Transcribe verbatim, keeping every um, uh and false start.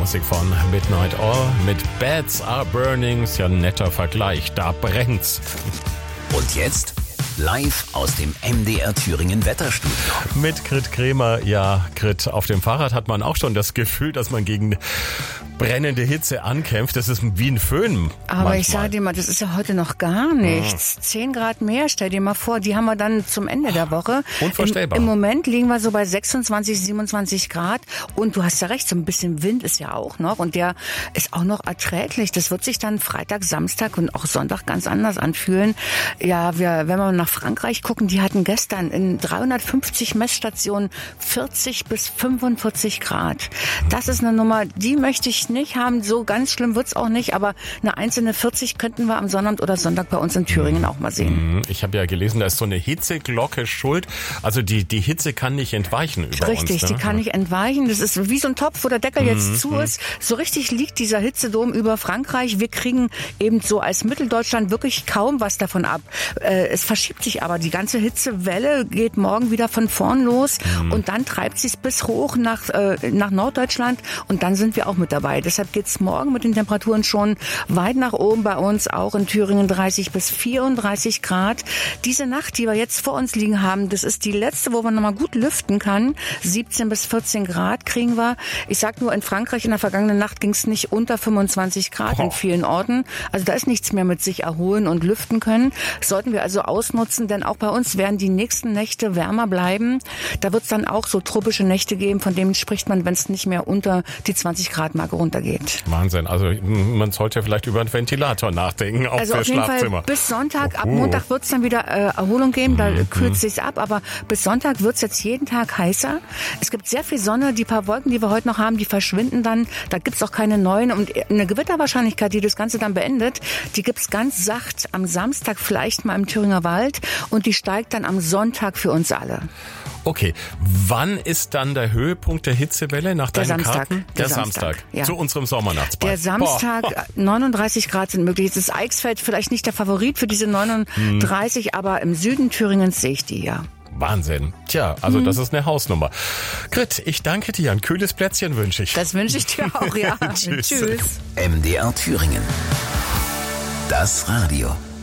Musik von Midnight Oil mit Beds Are Burning. Ist ja ein netter Vergleich, da brennt's. Und jetzt live aus dem M D R Thüringen Wetterstudio. Mit Grit Kremer. Ja, Grit, auf dem Fahrrad hat man auch schon das Gefühl, dass man gegen brennende Hitze ankämpft. Das ist wie ein Föhn. Aber manchmal. Ich sage dir mal, das ist ja heute noch gar nichts. Zehn Grad mehr, stell dir mal vor, die haben wir dann zum Ende der Woche. Unvorstellbar. Im, Im Moment liegen wir so bei sechsundzwanzig, siebenundzwanzig Grad. Und du hast ja recht, so ein bisschen Wind ist ja auch noch. Und der ist auch noch erträglich. Das wird sich dann Freitag, Samstag und auch Sonntag ganz anders anfühlen. Ja, wir, wenn wir nach Frankreich gucken, die hatten gestern in dreihundertfünfzig Messstationen vierzig bis fünfundvierzig Grad. Das ist eine Nummer, die möchte ich nicht haben. So ganz schlimm wird's auch nicht, aber eine einzelne vierzig könnten wir am Sonnabend oder Sonntag bei uns in Thüringen auch mal sehen. Ich habe ja gelesen, da ist so eine Hitzeglocke schuld. Also die, die Hitze kann nicht entweichen über Richtig, uns. Richtig, ne? Die kann nicht entweichen. Das ist wie so ein Topf, wo der Deckel jetzt mhm. zu ist. So richtig liegt dieser Hitzedom über Frankreich. Wir kriegen eben so als Mitteldeutschland wirklich kaum was davon ab. Äh, es verschiebt sich aber. Die ganze Hitzewelle geht morgen wieder von vorn los mhm. und dann treibt sie es bis hoch nach, äh, nach Norddeutschland und dann sind wir auch mit dabei. Deshalb geht's morgen mit den Temperaturen schon weit nach oben bei uns, auch in Thüringen dreißig bis vierunddreißig Grad. Diese Nacht, die wir jetzt vor uns liegen haben, das ist die letzte, wo man nochmal gut lüften kann. siebzehn bis vierzehn Grad kriegen wir. Ich sag nur, in Frankreich in der vergangenen Nacht ging's nicht unter fünfundzwanzig Grad in vielen Orten. Also da ist nichts mehr mit sich erholen und lüften können. Das sollten wir also ausnutzen, denn auch bei uns werden die nächsten Nächte wärmer bleiben. Da wird's dann auch so tropische Nächte geben, von denen spricht man, wenn es nicht mehr unter die zwanzig Grad Marke runtergeht. Wahnsinn. Also man sollte vielleicht über einen Ventilator nachdenken, auch also für auf jeden Schlafzimmer. Fall bis Sonntag, oh. ab Montag wird's dann wieder äh, Erholung geben, da mhm. kühlt sich's ab, aber bis Sonntag wird's jetzt jeden Tag heißer. Es gibt sehr viel Sonne, die paar Wolken, die wir heute noch haben, die verschwinden dann, da gibt's auch keine neuen und eine Gewitterwahrscheinlichkeit, die das Ganze dann beendet, die gibt's ganz sacht am Samstag vielleicht mal im Thüringer Wald und die steigt dann am Sonntag für uns alle. Okay, wann ist dann der Höhepunkt der Hitzewelle nach deinen der Samstag, Karten? Der, der Samstag, Samstag. Ja. Zu unserem Sommernachtsball. Der Samstag, Boah. neununddreißig Grad sind möglich. Jetzt ist Eichsfeld vielleicht nicht der Favorit für diese neununddreißig, hm. aber im Süden Thüringens sehe ich die ja. Wahnsinn. Tja, also hm. das ist eine Hausnummer. Grit, ich danke dir. Ein kühles Plätzchen wünsche ich. Das wünsche ich dir auch, ja. Tschüss. Tschüss. M D R Thüringen. Das Radio.